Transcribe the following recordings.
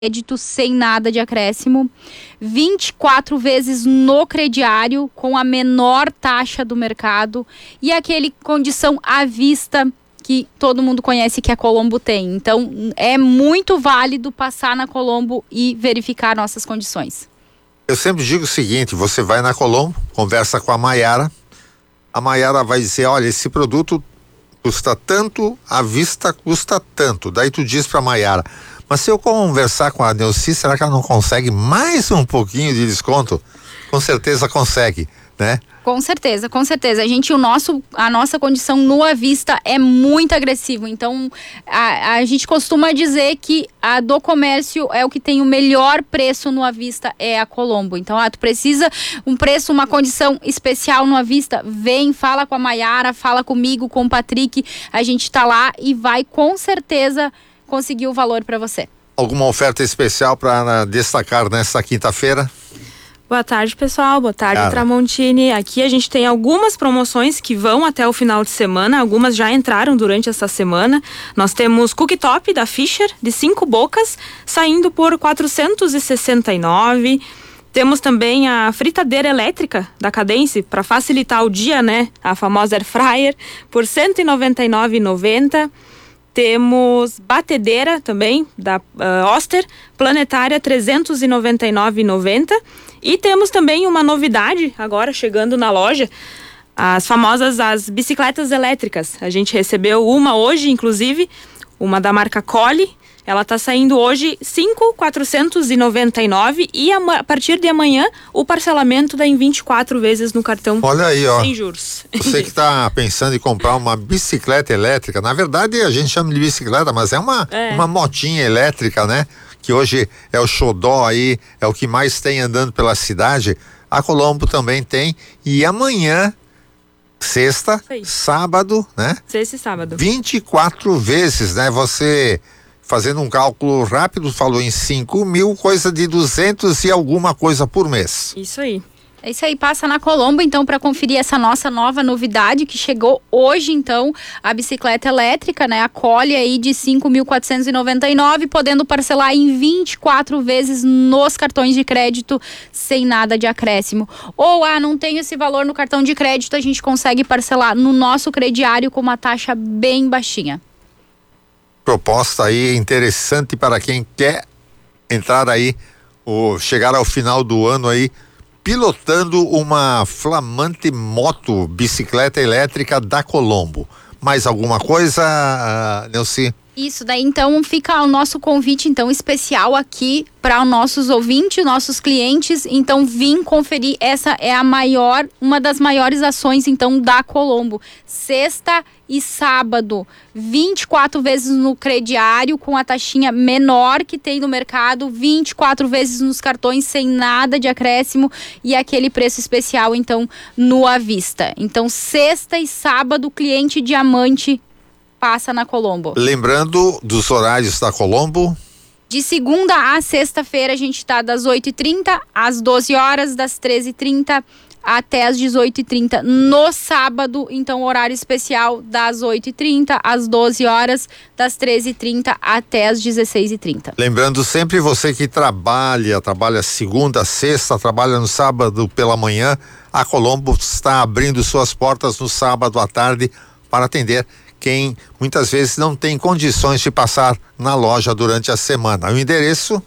crédito sem nada de acréscimo, 24 vezes no crediário com a menor taxa do mercado e aquele condição à vista que todo mundo conhece que a Colombo tem. Então é muito válido passar na Colombo e verificar nossas condições. Eu sempre digo o seguinte: você vai na Colombo, conversa com a Maiara, vai dizer, olha, esse produto custa tanto, à vista custa tanto. Daí tu diz pra Maiara, mas se eu conversar com a Neuci, será que ela não consegue mais um pouquinho de desconto? Com certeza consegue, né? Com certeza, com certeza. A nossa condição no à vista é muito agressivo. Então, a gente costuma dizer que a do comércio é o que tem o melhor preço no à vista, é a Colombo. Então, tu precisa um preço, uma condição especial no à vista, vem, fala com a Maiara, fala comigo, com o Patrick. A gente tá lá e vai com certeza conseguir o valor para você. Alguma oferta especial para destacar nesta quinta-feira? Boa tarde, pessoal. Boa tarde, Tramontini. Aqui a gente tem algumas promoções que vão até o final de semana. Algumas já entraram durante essa semana. Nós temos cooktop da Fischer, de 5 bocas, saindo por R$ 469. Temos também a fritadeira elétrica da Cadence, para facilitar o dia, né? A famosa Air Fryer, por R$ 199,90. Temos batedeira também, da Oster, planetária, R$ 399,90. E temos também uma novidade agora chegando na loja, as bicicletas elétricas. A gente recebeu uma hoje, inclusive, uma da marca Collie. Ela está saindo hoje R$ 5.499 e a partir de amanhã o parcelamento dá em 24 vezes no cartão. Olha aí, ó. Sem juros. Você que está pensando em comprar uma bicicleta elétrica, na verdade a gente chama de bicicleta, mas é uma motinha elétrica, né? Que hoje é o xodó aí, é o que mais tem andando pela cidade. A Colombo também tem, e amanhã, sexta, sábado, né? Sexta e sábado. 24 vezes, né? Você, fazendo um cálculo rápido, falou em 5 mil, coisa de 200 e alguma coisa por mês. Isso aí. É isso aí, passa na Colombo, então, para conferir essa nossa nova novidade que chegou hoje, então, a bicicleta elétrica, né? A Collie aí de R$ 5.499, podendo parcelar em 24 vezes nos cartões de crédito, sem nada de acréscimo. Ou, não tem esse valor no cartão de crédito, a gente consegue parcelar no nosso crediário com uma taxa bem baixinha. Proposta aí interessante para quem quer entrar aí, ou chegar ao final do ano aí, pilotando uma flamante moto, bicicleta elétrica da Colombo. Mais alguma coisa, Neuci? Isso, daí então fica o nosso convite então especial aqui para os nossos ouvintes, nossos clientes. Então vim conferir, essa é uma das maiores ações então da Colombo. Sexta e sábado, 24 vezes no crediário com a taxinha menor que tem no mercado, 24 vezes nos cartões sem nada de acréscimo e aquele preço especial então no à vista. Então sexta e sábado, cliente diamante passa na Colombo. Lembrando dos horários da Colombo. De segunda a sexta-feira a gente está das 8h30 às 12 horas, das 13h30 até às 18h30. No sábado, então, horário especial das 8h30 às 12 horas, das 13h30 até às 16h30. Lembrando sempre, você que trabalha segunda, sexta, trabalha no sábado pela manhã, a Colombo está abrindo suas portas no sábado à tarde para atender quem muitas vezes não tem condições de passar na loja durante a semana. O endereço?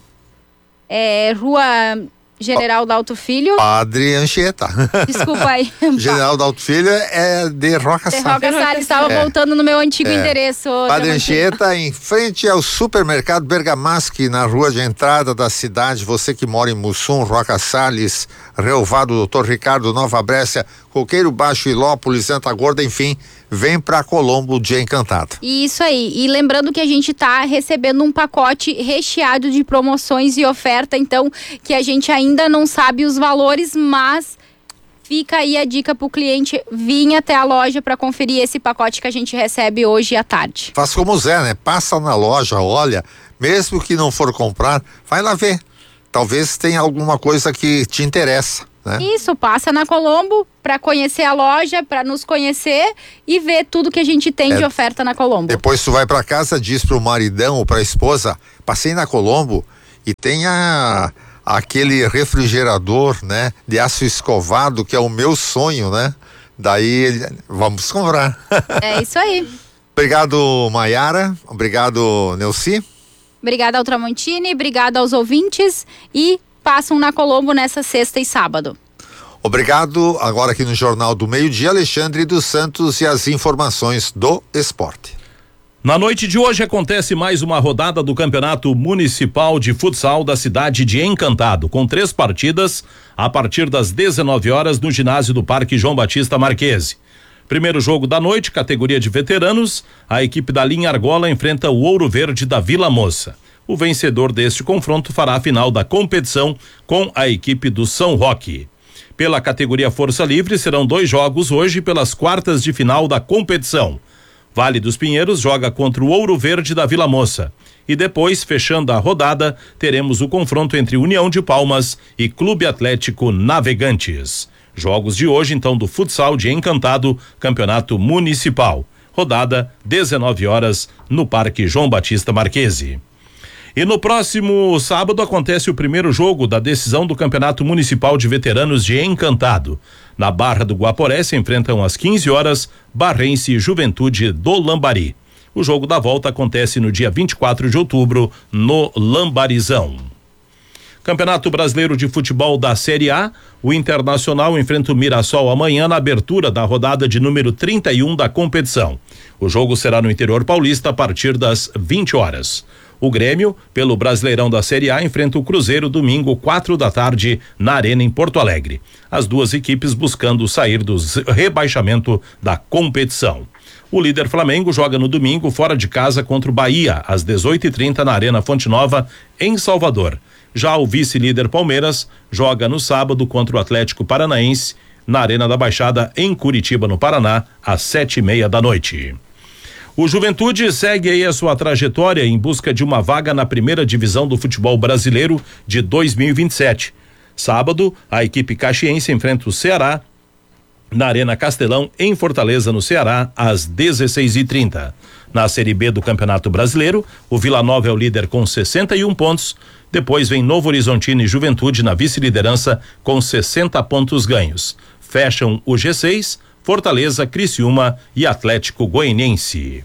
É Rua General Dalto Filho. Padre Anchieta. Desculpa aí. General Dalto Filho é de Roca Salles. Roca Salles, estava voltando no meu antigo endereço. Padre Anchieta, em frente ao supermercado Bergamaschi, na rua de entrada da cidade. Você que mora em Mussum, Roca Salles, Relvado, Doutor Ricardo, Nova Brécia, Coqueiro Baixo, Ilópolis, Santa Gorda, enfim, vem pra Colombo, Dia Encantado. Isso aí, e lembrando que a gente tá recebendo um pacote recheado de promoções e oferta, então, que a gente ainda não sabe os valores, mas fica aí a dica pro cliente vir até a loja para conferir esse pacote que a gente recebe hoje à tarde. Faz como o Zé, né? Passa na loja, olha, mesmo que não for comprar, vai lá ver. Talvez tenha alguma coisa que te interessa, né? Isso, passa na Colombo para conhecer a loja, para nos conhecer e ver tudo que a gente tem de oferta na Colombo. Depois tu vai para casa, diz pro maridão ou pra esposa, passei na Colombo E tem aquele refrigerador, né, de aço escovado, que é o meu sonho, né? Daí vamos comprar. É isso aí. Obrigado, Maiara. Obrigado, Neuci. Obrigada ao Tramontini, obrigada aos ouvintes e passam na Colombo nessa sexta e sábado. Obrigado. Agora aqui no Jornal do Meio-Dia, Alexandre dos Santos e as informações do esporte. Na noite de hoje acontece mais uma rodada do Campeonato Municipal de Futsal da cidade de Encantado, com 3 partidas a partir das 19 horas no ginásio do Parque João Batista Marquese. Primeiro jogo da noite, categoria de veteranos, a equipe da linha Argola enfrenta o Ouro Verde da Vila Moça. O vencedor deste confronto fará a final da competição com a equipe do São Roque. Pela categoria Força Livre, serão 2 jogos hoje pelas quartas de final da competição. Vale dos Pinheiros joga contra o Ouro Verde da Vila Moça. E depois, fechando a rodada, teremos o confronto entre União de Palmas e Clube Atlético Navegantes. Jogos de hoje, então, do futsal de Encantado, Campeonato Municipal. Rodada, 19 horas, no Parque João Batista Marquese. E no próximo sábado acontece o primeiro jogo da decisão do Campeonato Municipal de Veteranos de Encantado. Na Barra do Guaporé se enfrentam às 15 horas Barrense e Juventude do Lambari. O jogo da volta acontece no dia 24 de outubro no Lambarizão. Campeonato Brasileiro de Futebol da Série A, o Internacional enfrenta o Mirassol amanhã na abertura da rodada de número 31 da competição. O jogo será no interior paulista a partir das 20 horas. O Grêmio, pelo Brasileirão da Série A, enfrenta o Cruzeiro domingo, 4 da tarde, na Arena em Porto Alegre. As duas equipes buscando sair do rebaixamento da competição. O líder Flamengo joga no domingo fora de casa contra o Bahia, às 18h30 na Arena Fonte Nova, em Salvador. Já o vice-líder Palmeiras joga no sábado contra o Atlético Paranaense, na Arena da Baixada, em Curitiba, no Paraná, às 7h30 da noite. O Juventude segue aí a sua trajetória em busca de uma vaga na primeira divisão do futebol brasileiro de 2027. Sábado, a equipe caxiense enfrenta o Ceará na Arena Castelão, em Fortaleza, no Ceará, às 16h30. Na Série B do Campeonato Brasileiro, o Vila Nova é o líder com 61 pontos. Depois vem Novo Horizontino e Juventude na vice-liderança com 60 pontos ganhos. Fecham o G6, Fortaleza, Criciúma e Atlético Goianiense.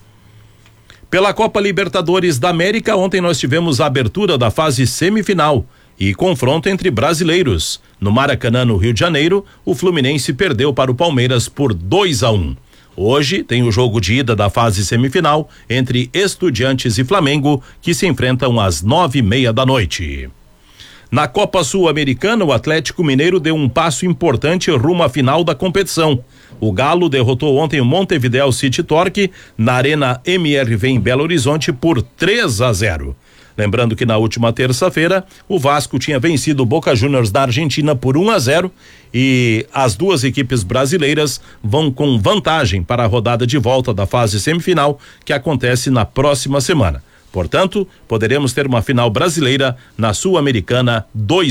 Pela Copa Libertadores da América, ontem nós tivemos a abertura da fase semifinal e confronto entre brasileiros. No Maracanã, no Rio de Janeiro, o Fluminense perdeu para o Palmeiras por 2-1. Hoje tem o jogo de ida da fase semifinal entre Estudiantes e Flamengo, que se enfrentam às 9h30 da noite. Na Copa Sul-Americana, o Atlético Mineiro deu um passo importante rumo à final da competição. O Galo derrotou ontem o Montevideo City Torque na Arena MRV em Belo Horizonte por 3-0. Lembrando que na última terça-feira, o Vasco tinha vencido o Boca Juniors da Argentina por 1-0 e as duas equipes brasileiras vão com vantagem para a rodada de volta da fase semifinal, que acontece na próxima semana. Portanto, poderemos ter uma final brasileira na Sul-Americana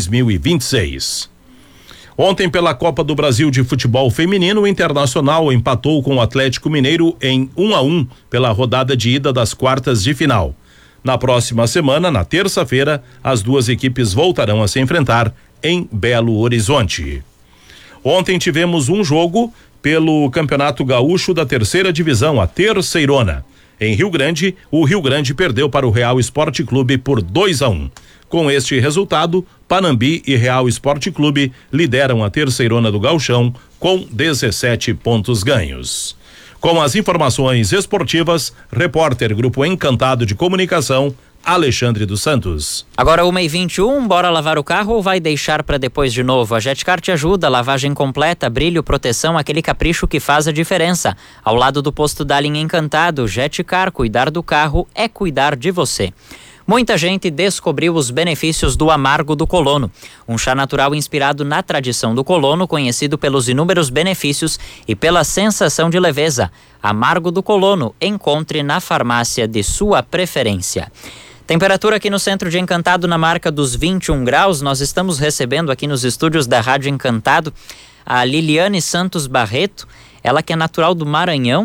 2026. Ontem, pela Copa do Brasil de Futebol Feminino, o Internacional empatou com o Atlético Mineiro em 1-1 pela rodada de ida das quartas de final. Na próxima semana, na terça-feira, as duas equipes voltarão a se enfrentar em Belo Horizonte. Ontem tivemos um jogo pelo Campeonato Gaúcho da Terceira Divisão, a Terceirona. Em Rio Grande, o Rio Grande perdeu para o Real Esporte Clube por 2-1. Com este resultado, Panambi e Real Esporte Clube lideram a Terceirona do Gauchão com 17 pontos ganhos. Com as informações esportivas, repórter Grupo Encantado de Comunicação, Alexandre dos Santos. Agora 1h21, bora lavar o carro ou vai deixar para depois de novo? A Jetcar te ajuda, lavagem completa, brilho, proteção, aquele capricho que faz a diferença. Ao lado do posto Dallin Encantado, Jetcar, cuidar do carro é cuidar de você. Muita gente descobriu os benefícios do Amargo do Colono, um chá natural inspirado na tradição do colono, conhecido pelos inúmeros benefícios e pela sensação de leveza. Amargo do Colono, encontre na farmácia de sua preferência. Temperatura aqui no centro de Encantado na marca dos 21 graus. Nós estamos recebendo aqui nos estúdios da Rádio Encantado a Liliane Santos Barreto, ela que é natural do Maranhão,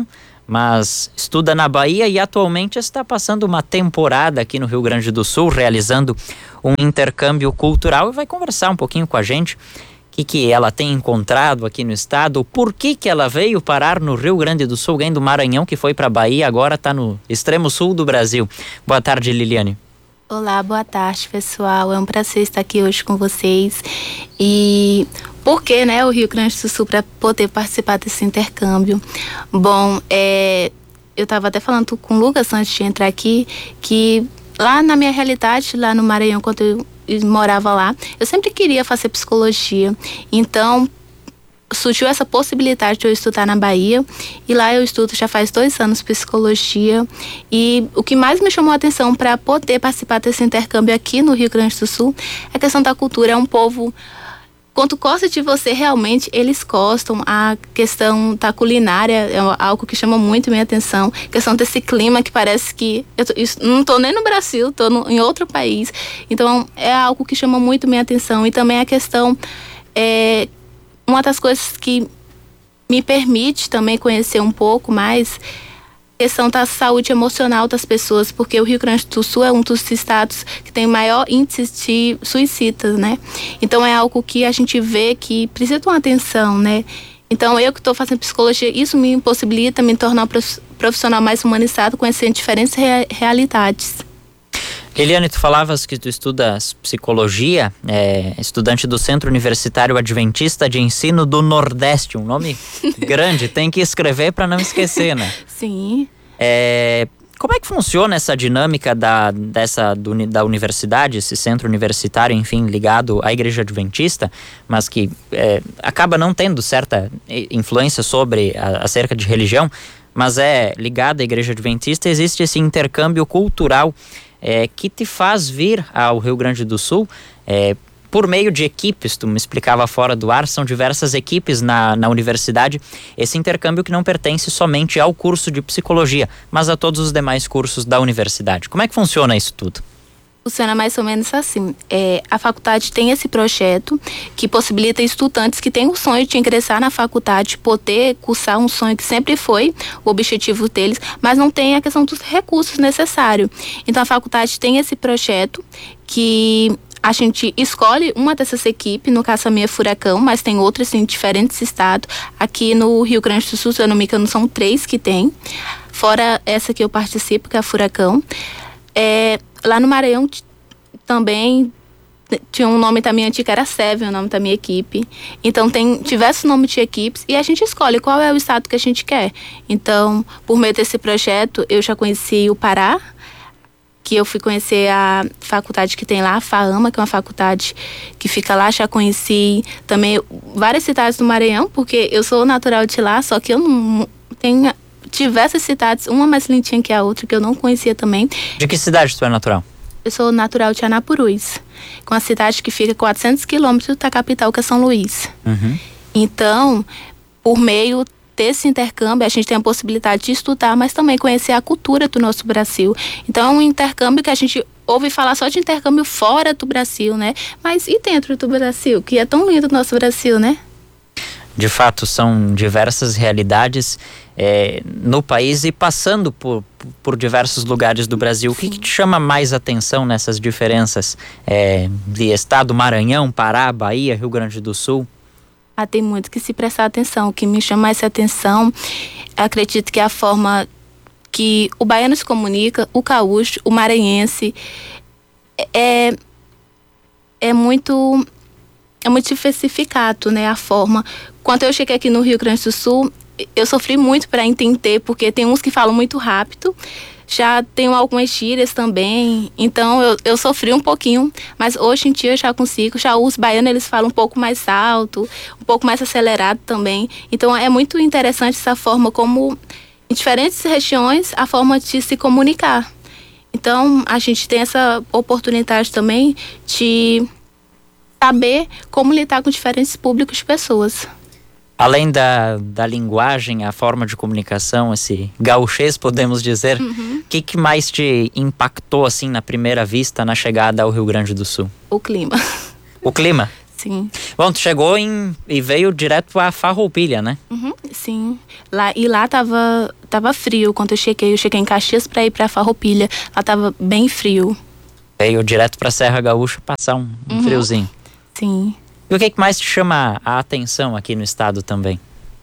mas estuda na Bahia e atualmente está passando uma temporada aqui no Rio Grande do Sul, realizando um intercâmbio cultural, e vai conversar um pouquinho com a gente o que ela tem encontrado aqui no estado, por que ela veio parar no Rio Grande do Sul, alguém do Maranhão que foi para a Bahia, agora está no extremo sul do Brasil. Boa tarde, Liliane. Olá, boa tarde, pessoal. É um prazer estar aqui hoje com vocês. E por que, o Rio Grande do Sul para poder participar desse intercâmbio? Bom, eu estava até falando com o Lucas antes de entrar aqui, que lá na minha realidade, lá no Maranhão, quando eu morava lá, eu sempre queria fazer psicologia. Então, surgiu essa possibilidade de eu estudar na Bahia, e lá eu estudo já faz 2 anos psicologia, e o que mais me chamou a atenção para poder participar desse intercâmbio aqui no Rio Grande do Sul é a questão da cultura. É um povo, quando gosta de você, realmente eles gostam. A questão da culinária é algo que chama muito minha atenção, a questão desse clima que parece que eu não estou nem no Brasil, estou em outro país. Então é algo que chama muito minha atenção. E também a questão uma das coisas que me permite também conhecer um pouco mais a questão da saúde emocional das pessoas, porque o Rio Grande do Sul é um dos estados que tem maior índice de suicidas, Então é algo que a gente vê que precisa de uma atenção, Então eu que estou fazendo psicologia, isso me impossibilita me tornar um profissional mais humanizado, conhecendo diferentes realidades. Eliane, tu falavas que tu estudas psicologia, estudante do Centro Universitário Adventista de Ensino do Nordeste, um nome grande, tem que escrever para não esquecer, né? Sim. Como é que funciona essa dinâmica da universidade, esse centro universitário, enfim, ligado à Igreja Adventista, mas que acaba não tendo certa influência acerca de religião, mas é ligado à Igreja Adventista? Existe esse intercâmbio cultural que te faz vir ao Rio Grande do Sul por meio de equipes. Tu me explicava fora do ar, são diversas equipes na universidade, esse intercâmbio que não pertence somente ao curso de psicologia, mas a todos os demais cursos da universidade. Como é que funciona isso tudo? Funciona mais ou menos assim. A faculdade tem esse projeto que possibilita estudantes que têm o sonho de ingressar na faculdade, poder cursar um sonho que sempre foi o objetivo deles, mas não tem a questão dos recursos necessários. Então a faculdade tem esse projeto que a gente escolhe uma dessas equipes, no caso a minha é Furacão, mas tem outras em diferentes estados. Aqui no Rio Grande do Sul, se eu não me engano, são 3 que tem, fora essa que eu participo, que é a Furacão. Lá no Maranhão também tinha um nome também antigo, era Seven, o nome da minha equipe. Então tem diversos nomes de equipes e a gente escolhe qual é o estado que a gente quer. Então, por meio desse projeto, eu já conheci o Pará, que eu fui conhecer a faculdade que tem lá, a FAAMA, que é uma faculdade que fica lá. Já conheci também várias cidades do Maranhão, porque eu sou natural de lá, só que eu não tenho diversas cidades, uma mais lindinha que a outra, que eu não conhecia também. De que cidade tu é natural? Eu sou natural de Anapurus, com a cidade que fica 400 quilômetros da capital, que é São Luís. Uhum. Então, por meio desse intercâmbio, a gente tem a possibilidade de estudar, mas também conhecer a cultura do nosso Brasil. Então, é um intercâmbio que a gente ouve falar só de intercâmbio fora do Brasil, Mas e dentro do Brasil, que é tão lindo o nosso Brasil, De fato, são diversas realidades no país e passando por diversos lugares do Brasil. Sim. O que te chama mais atenção nessas diferenças de estado, Maranhão, Pará, Bahia, Rio Grande do Sul? Tem muito que se prestar atenção. O que me chama mais atenção, acredito que é a forma que o baiano se comunica, o gaúcho, o maranhense, é muito diversificado, a forma. Quando eu cheguei aqui no Rio Grande do Sul, eu sofri muito para entender, porque tem uns que falam muito rápido, já tenho algumas gírias também, então eu sofri um pouquinho, mas hoje em dia eu já consigo. Já os baianos, eles falam um pouco mais alto, um pouco mais acelerado também. Então é muito interessante essa forma como, em diferentes regiões, a forma de se comunicar. Então a gente tem essa oportunidade também de saber como lidar com diferentes públicos de pessoas. Além da linguagem, a forma de comunicação, esse gauchês, podemos dizer, o que mais te impactou, assim, na primeira vista, na chegada ao Rio Grande do Sul? O clima. O clima? Sim. Bom, tu chegou e veio direto a Farroupilha, né? Sim. Lá tava frio quando eu cheguei. Eu cheguei em Caxias para ir para Farroupilha. Lá tava bem frio. Veio direto pra Serra Gaúcha passar um friozinho. Sim. E o que mais te chama a atenção aqui no estado também?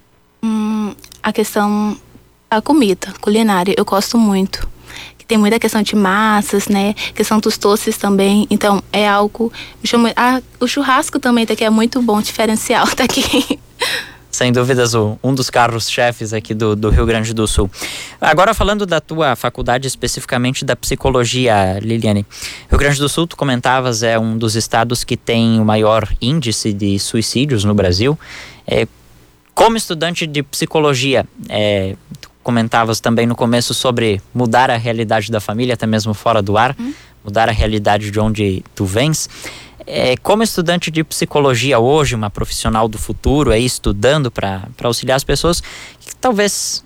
A questão da comida, culinária, eu gosto muito. Tem muita questão de massas, né? Questão dos doces também. Então, é algo... Me chama, o churrasco também daqui é muito bom, diferencial daqui. Sem dúvidas, um dos carros-chefes aqui do Rio Grande do Sul. Agora, falando da tua faculdade, especificamente da psicologia, Liliane. Rio Grande do Sul, tu comentavas, é um dos estados que tem o maior índice de suicídios no Brasil. Como estudante de psicologia, tu comentavas também no começo sobre mudar a realidade da família, até mesmo fora do ar, mudar a realidade de onde tu vens. Como estudante de psicologia hoje, uma profissional do futuro, aí estudando para auxiliar as pessoas, que talvez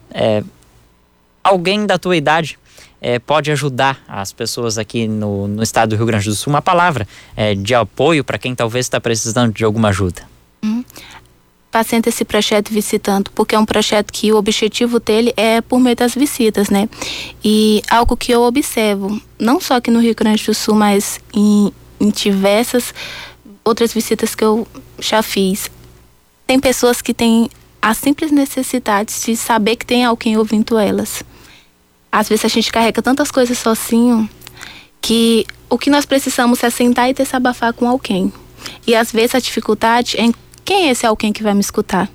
alguém da tua idade pode ajudar as pessoas aqui no estado do Rio Grande do Sul, uma palavra de apoio para quem talvez está precisando de alguma ajuda. Paciente esse projeto visitando, porque é um projeto que o objetivo dele é por meio das visitas, né? E algo que eu observo, não só aqui no Rio Grande do Sul, mas em diversas outras visitas que eu já fiz. Tem pessoas que têm a simples necessidade de saber que tem alguém ouvindo elas. Às vezes a gente carrega tantas coisas sozinho que o que nós precisamos é sentar e desabafar com alguém. E às vezes a dificuldade é em quem é esse alguém que vai me escutar.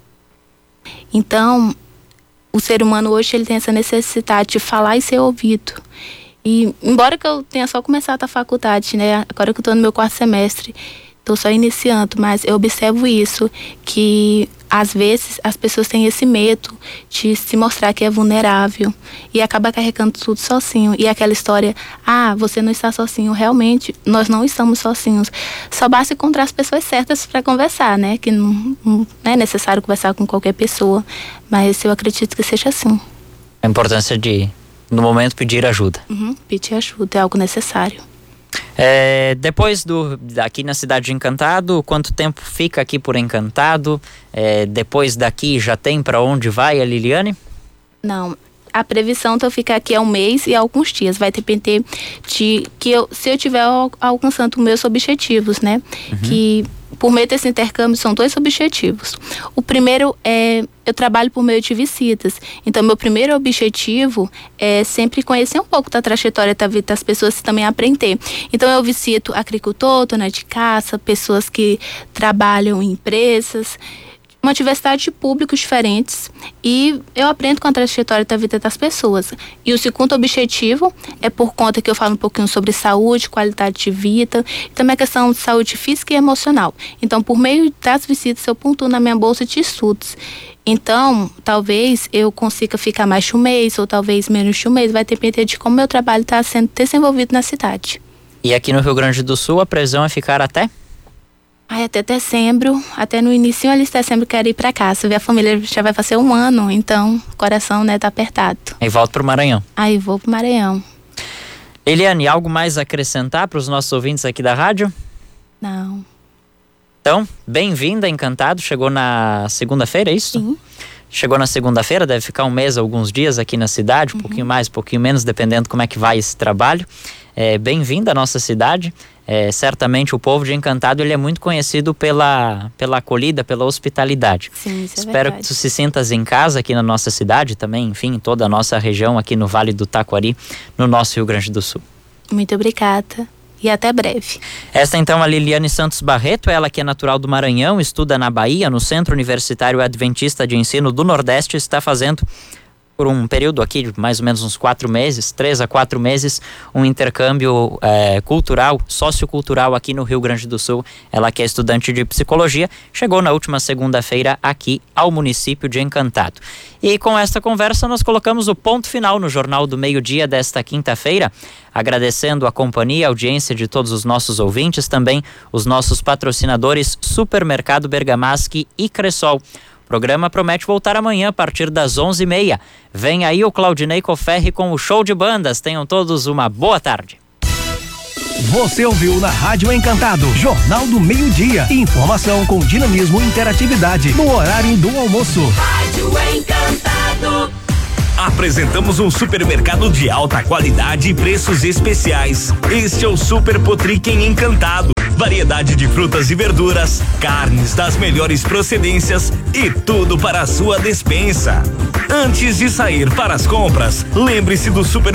Então, o ser humano hoje ele tem essa necessidade de falar e ser ouvido. E embora que eu tenha só começado a faculdade, né? Agora que eu estou no meu 4º semestre, estou só iniciando, mas eu observo isso, que às vezes as pessoas têm esse medo de se mostrar que é vulnerável e acaba carregando tudo sozinho. E aquela história, você não está sozinho. Realmente, nós não estamos sozinhos. Só basta encontrar as pessoas certas para conversar, né? Que não é necessário conversar com qualquer pessoa, mas eu acredito que seja assim. A importância de, no momento, pedir ajuda. Pedir ajuda é algo necessário. Depois aqui na cidade de Encantado, quanto tempo fica aqui por Encantado? Depois daqui já tem para onde vai a Liliane? Não, a previsão de eu ficar aqui é 1 mês e alguns dias. Vai depender de se eu estiver alcançando meus objetivos, né? Que por meio desse intercâmbio são 2 objetivos. O primeiro é, eu trabalho por meio de visitas. Então, meu primeiro objetivo é sempre conhecer um pouco da trajetória da vida das pessoas e também aprender. Então, eu visito agricultor, dona de casa, pessoas que trabalham em empresas, uma diversidade de públicos diferentes, e eu aprendo com a trajetória da vida das pessoas. E o segundo objetivo é por conta que eu falo um pouquinho sobre saúde, qualidade de vida, e também a questão de saúde física e emocional. Então, por meio das visitas, eu pontuo na minha bolsa de estudos. Então, talvez eu consiga ficar mais de 1 mês, ou talvez menos de 1 mês, vai depender de como meu trabalho está sendo desenvolvido na cidade. E aqui no Rio Grande do Sul, a previsão é ficar até? Até dezembro, até no início ali de dezembro, quero ir para casa. A família já vai fazer 1 ano, então o coração, né, tá apertado. Aí volta pro Maranhão. Aí vou pro Maranhão. Eliane, algo mais a acrescentar para os nossos ouvintes aqui da rádio? Não. Então, bem-vinda, Encantado. Chegou na segunda-feira, é isso? Sim. Chegou na segunda-feira, deve ficar 1 mês, alguns dias aqui na cidade, um pouquinho mais, um pouquinho menos, dependendo como é que vai esse trabalho. Bem-vinda à nossa cidade. Certamente o povo de Encantado ele é muito conhecido pela acolhida, pela hospitalidade. Sim, isso é Espero verdade. que tu se sintas em casa aqui na nossa cidade também, enfim, em toda a nossa região aqui no Vale do Taquari, no nosso Rio Grande do Sul. Muito obrigada e até breve. Esta então a Liliane Santos Barreto, ela que é natural do Maranhão, estuda na Bahia, no Centro Universitário Adventista de Ensino do Nordeste, está fazendo por um período aqui de mais ou menos uns 4 meses, 3 a 4 meses, um intercâmbio cultural, sociocultural aqui no Rio Grande do Sul. Ela que é estudante de psicologia, chegou na última segunda-feira aqui ao município de Encantado. E com esta conversa nós colocamos o ponto final no Jornal do Meio-Dia desta quinta-feira, agradecendo a companhia, a audiência de todos os nossos ouvintes, também os nossos patrocinadores Supermercado Bergamasque e Cressol. O programa promete voltar amanhã a partir das 11h30. Vem aí o Claudinei Coferri com o show de bandas. Tenham todos uma boa tarde. Você ouviu na Rádio Encantado, Jornal do Meio-Dia. Informação com dinamismo e interatividade no horário do almoço. Rádio Encantado. Apresentamos um supermercado de alta qualidade e preços especiais. Este é o Super Potriquem Encantado. Variedade de frutas e verduras, carnes das melhores procedências e tudo para a sua despensa. Antes de sair para as compras, lembre-se do Super